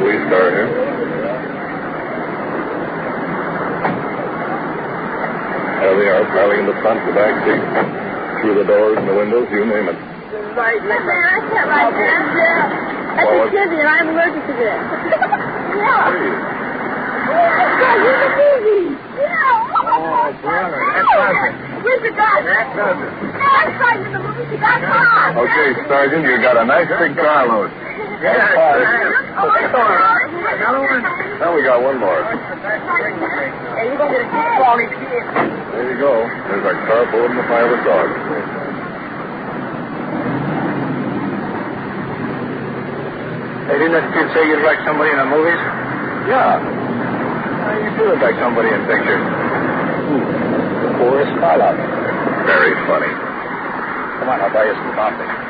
police car here. There they are, piling in the front, the back seat, through the doors and the windows, you name it. Right there. I can't right there. Yeah. That's a kizzy, and I'm allergic to this. Yeah. You're the kizzy. Yeah. Oh, brother, that doesn't. Where's the gun? That doesn't. No, I'm Sergeant in the movie. She got caught. Okay, Sergeant, you got a nice big carload. Yeah, another one. Now we got one more. Hey, you're going to get a good quality kid. There you go. There's our car full and the pile of dogs. Hey, didn't that kid say you'd like somebody in the movies? Yeah. You do look like somebody in pictures. Boris Karloff. Very funny. Come on, I'll buy you some coffee.